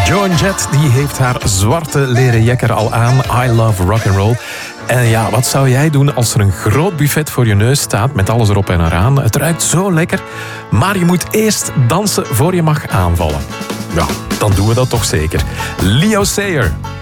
Joan Jett die heeft haar zwarte leren jekker al aan. I love rock'n'roll. En ja, wat zou jij doen als er een groot buffet voor je neus staat met alles erop en eraan? Het ruikt zo lekker, maar je moet eerst dansen voor je mag aanvallen. Ja, dan doen we dat toch zeker. Leo Sayer.